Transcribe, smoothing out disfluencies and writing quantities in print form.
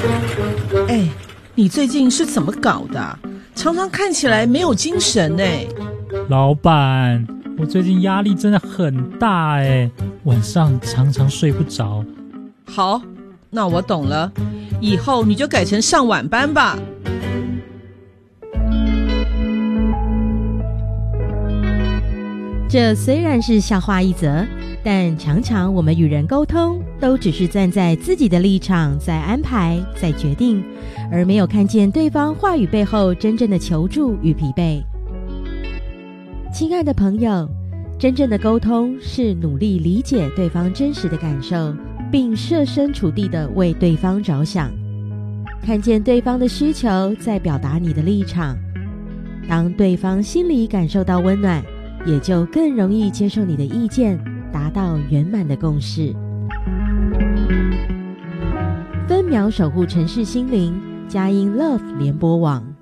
哎，你最近是怎么搞的？常常看起来没有精神哎。 老板，我最近压力真的很大哎，晚上常常睡不着。 好，那我懂了，以后你就改成上晚班吧。 这虽然是笑话一则，但常常我们与人沟通都只是站在自己的立场在安排在决定，而没有看见对方话语背后真正的求助与疲惫。亲爱的朋友，真正的沟通是努力理解对方真实的感受，并设身处地地为对方着想，看见对方的需求，再表达你的立场。当对方心里感受到温暖，也就更容易接受你的意见，达到圆满的共识。分秒守护城市心灵，佳音 Love 联播网。